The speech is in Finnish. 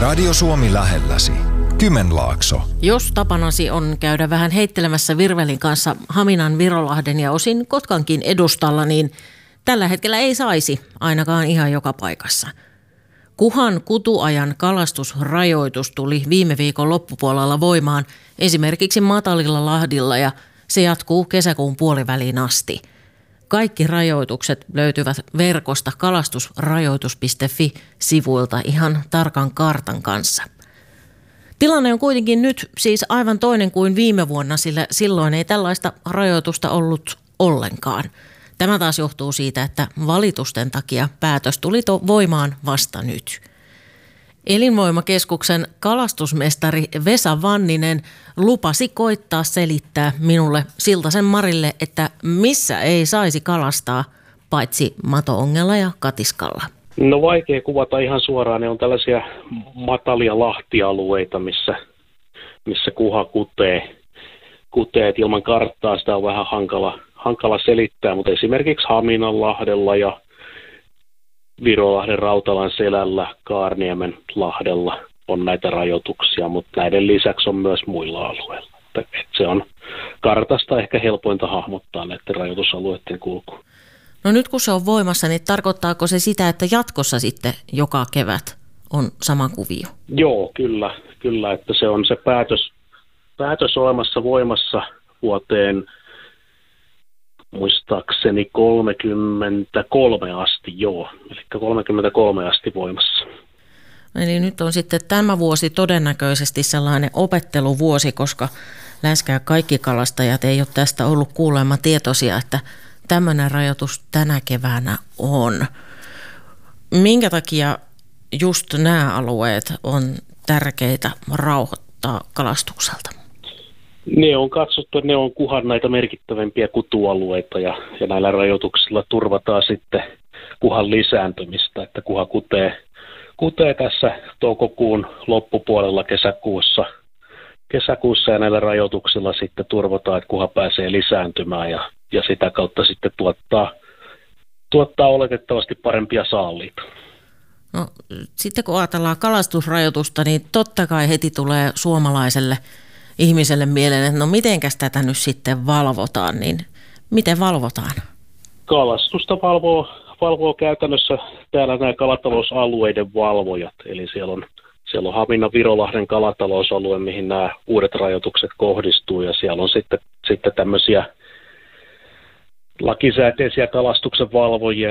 Radio Suomi lähelläsi. Kymenlaakso. Jos tapanasi on käydä vähän heittelemässä virvelin kanssa Haminan, Virolahden ja osin Kotkankin edustalla, niin tällä hetkellä ei saisi, ainakaan ihan joka paikassa. Kuhan kutuajan kalastusrajoitus tuli viime viikon loppupuolella voimaan esimerkiksi matalilla lahdilla ja se jatkuu kesäkuun puoliväliin asti. Kaikki rajoitukset löytyvät verkosta kalastusrajoitus.fi-sivuilta ihan tarkan kartan kanssa. Tilanne on kuitenkin nyt siis aivan toinen kuin viime vuonna, sillä silloin ei tällaista rajoitusta ollut ollenkaan. Tämä taas johtuu siitä, että valitusten takia päätös tuli voimaan vasta nyt. Elinvoimakeskuksen kalastusmestari Vesa Vanninen lupasi koittaa selittää minulle Siltasen Marille, että missä ei saisi kalastaa, paitsi Mato-ongella ja Katiskalla. No vaikea kuvata ihan suoraan. Ne on tällaisia matalia lahtialueita, missä kuha kutee. Et ilman karttaa sitä on vähän hankala selittää, mutta esimerkiksi Haminanlahdella ja Virolahden Rautalan selällä, Kaarniemen lahdella on näitä rajoituksia, mutta näiden lisäksi on myös muilla alueilla. Se on kartasta ehkä helpointa hahmottaa näiden rajoitusalueiden kulku. No nyt kun se on voimassa, niin tarkoittaako se sitä, että jatkossa sitten joka kevät on sama kuvio? Joo, kyllä, että se on se päätös olemassa voimassa vuoteen muistaakseni 33 asti, joo. Eli 33 asti voimassa. Eli nyt on sitten tämä vuosi todennäköisesti sellainen opetteluvuosi, koska läheskään kaikki kalastajat ei ole tästä ollut kuulemma tietoisia, että tämmöinen rajoitus tänä keväänä on. Minkä takia just nämä alueet on tärkeitä rauhoittaa kalastukselta? Ne on katsottu, että ne on kuhan näitä merkittävämpiä kutualueita ja näillä rajoituksilla turvataan sitten kuhan lisääntymistä, että kuha kutee tässä toukokuun loppupuolella kesäkuussa ja näillä rajoituksilla sitten turvataan, että kuha pääsee lisääntymään ja sitä kautta sitten tuottaa oletettavasti parempia saaliita. No sitten kun ajatellaan kalastusrajoitusta, niin totta kai heti tulee suomalaiselle ihmiselle mieleen, että no mitenkäs tätä nyt sitten valvotaan, niin miten valvotaan? Kalastusta valvoo käytännössä täällä nämä kalatalousalueiden valvojat, eli siellä on Haminan Virolahden kalatalousalue, mihin nämä uudet rajoitukset kohdistuu, ja siellä on sitten tämmöisiä lakisääteisiä kalastuksen valvojia,